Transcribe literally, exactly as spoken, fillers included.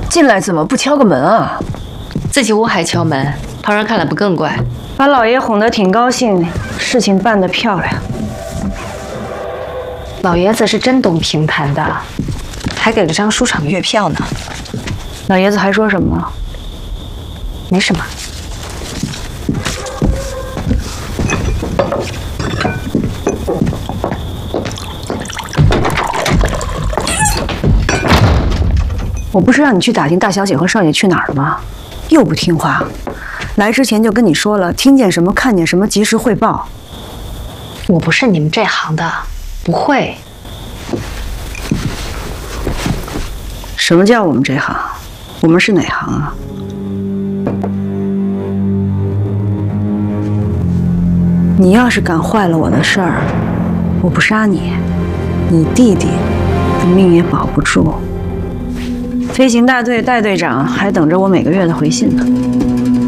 进来怎么不敲个门啊？ 自己屋还敲门，旁人看了不更怪？ 把老爷哄得挺高兴，事情办得漂亮。 老爷子是真懂评弹的，还给了张书场的月票呢。 老爷子还说什么？ 没什么。 我不是让你去打听大小姐和少爷去哪儿了吗？又不听话，来之前就跟你说了，听见什么看见什么及时汇报。 我不是你们这行的，不会。 什么叫我们这行？我们是哪行啊？你要是敢坏了我的事儿，我不杀你，你弟弟的命也保不住。 飞行大队戴队长还等着我每个月的回信呢。